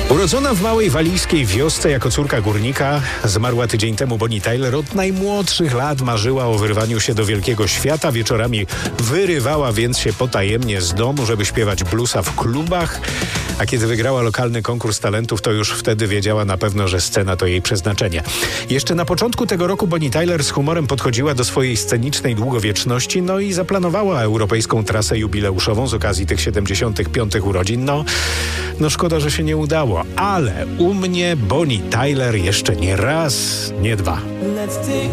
Urodzona w małej walijskiej wiosce jako córka górnika, zmarła tydzień temu Bonnie Tyler. Od najmłodszych lat marzyła o wyrwaniu się do wielkiego świata. Wieczorami wyrywała więc się potajemnie z domu, żeby śpiewać bluesa w klubach. A kiedy wygrała lokalny konkurs talentów, to już wtedy wiedziała na pewno, że scena to jej przeznaczenie. Jeszcze na początku tego roku Bonnie Tyler z humorem podchodziła do swojej scenicznej długowieczności, no i zaplanowała europejską trasę jubileuszową z okazji tych 75. urodzin. No szkoda, że się nie udało, ale u mnie Bonnie Tyler jeszcze nie raz, nie dwa.